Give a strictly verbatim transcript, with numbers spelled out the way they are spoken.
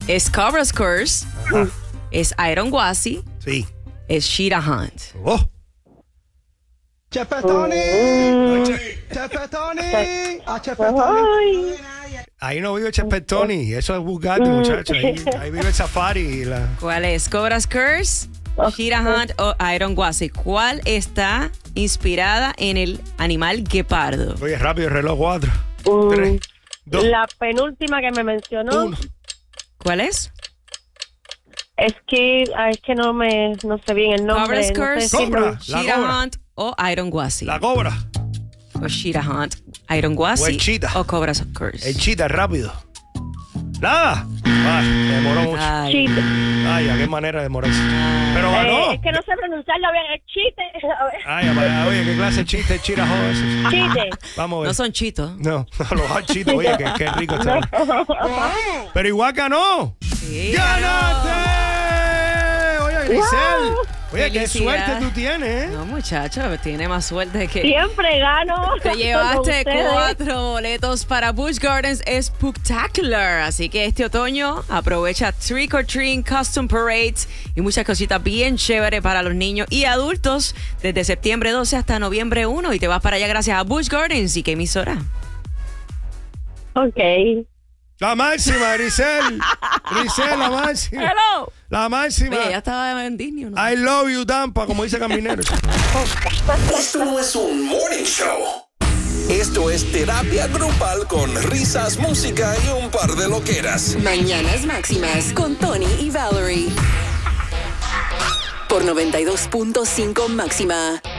Es Cobra's Curse. Ajá. Es Iron Wasi. Sí. Es Sheeta Hunt. Oh. Chefe Tony. Chefe Tony. A Chefe Tony. Ahí no vive Chepetoni, eso es Bugatti, muchacha. Ahí, ahí vive el Safari. Y la... ¿Cuál es? Cobra's Curse, Sheeta Hunt o Iron Wasi. ¿Cuál está inspirada en el animal guepardo? Oye, rápido, reloj cuatro. Mm, tres, dos, La penúltima que me mencionó uno. ¿Cuál es? es que ay, es que no me no sé bien el nombre. Cobra's no sé Curse, si- Cobra. La Sheeta cobra. Hunt o Iron Wasi. La cobra. O Sheeta Hunt, Iron Wasi O el cheetah. o Cobra's Curse. El chita, rápido. Nada. Ay, me demoró mucho. Ay, Chite. Ay, a qué manera de demorarse. Pero Eh, ganó. es que no sé pronunciarlo bien, es chite. A ver. Ay, vaya, oye, qué clase de chiste el chirajo ese. Chite. Vamos a ver. no son chitos. No, no, los hachitos, oye, qué, qué rico está. Pero igual ganó. Sí, ¡Ganaste! Oye, Grisel. Oye, qué Felicidad. suerte tú tienes, ¿eh? No, muchacho, tiene más suerte que... Siempre gano. Te llevaste con ustedes. cuatro boletos para Busch Gardens Spooktacular. Así que este otoño aprovecha Trick or Treat, Custom Parades y muchas cositas bien chéveres para los niños y adultos desde septiembre doce hasta noviembre primero. Y te vas para allá gracias a Busch Gardens. ¿Y qué emisora? Ok. La máxima, Grisel. Grisel, la máxima. Hello. La máxima. Oye, ya estaba en Disney, ¿no? I love you, Tampa, como dice Caminero. Esto no es un morning show. Esto es terapia grupal con risas, música y un par de loqueras. Mañanas Máximas con Tony y Valerie. Por noventa y dos punto cinco Máxima.